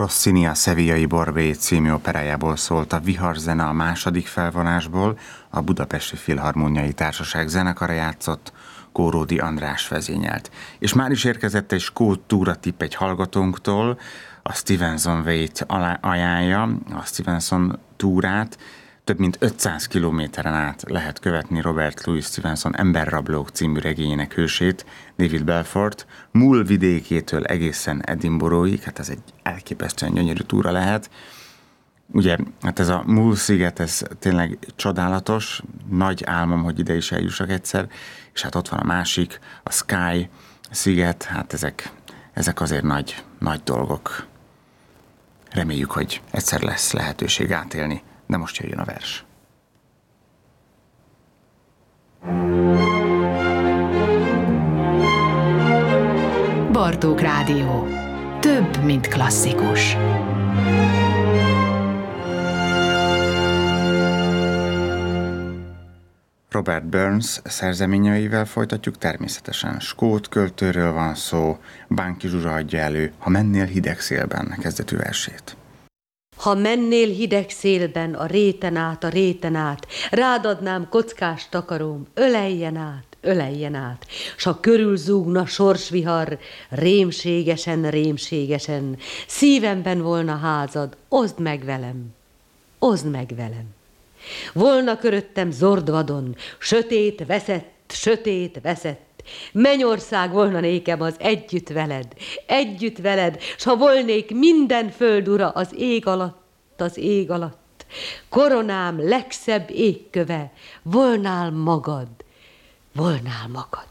Rossini a Sevillai Borbély című operájából szólt a Viharzene a második felvonásból, a Budapesti Filharmóniai Társaság zenekara játszott, Kóródi András vezényelt. És már is érkezett egy skót túratipp egy hallgatónktól, a Stevenson Way-t ajánlja, a Stevenson túrát. Több mint 500 kilométeren át lehet követni Robert Louis Stevenson Emberrablók című regényének hősét, David Balfourt, Mull vidékétől egészen Edinburghig, hát ez egy elképesztően gyönyörű túra lehet. Ugye, hát ez a Mull sziget, ez tényleg csodálatos, nagy álmom, hogy ide is eljussak egyszer, és hát ott van a másik, a Skye sziget, hát ezek azért nagy dolgok. Reméljük, hogy egyszer lesz lehetőség átélni. De most jöjjön a vers. Bartók Rádió. Több, mint klasszikus. Robert Burns szerzeményeivel folytatjuk, természetesen skót költőről van szó. Bánki Zsuzsa adja elő Ha mennél hideg szélben kezdetű versét. Ha mennél hideg szélben a réten át, rád adnám kockás takaróm, öleljen át, s ha körül zúgna sorsvihar, rémségesen, szívemben volna házad, oszd meg velem. Volna köröttem zordvadon, sötét veszett, mennyország volna nékem az együtt veled, s ha volnék minden földura az ég alatt, koronám legszebb égköve, volnál magad.